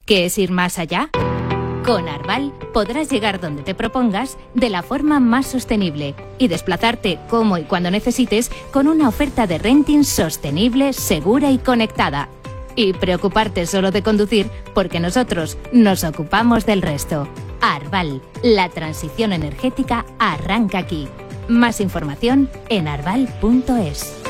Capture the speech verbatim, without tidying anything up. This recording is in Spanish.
¿Qué es ir más allá? Con Arval podrás llegar donde te propongas de la forma más sostenible y desplazarte como y cuando necesites con una oferta de renting sostenible, segura y conectada. Y preocuparte solo de conducir porque nosotros nos ocupamos del resto. Arval, la transición energética arranca aquí. Más información en arval punto es.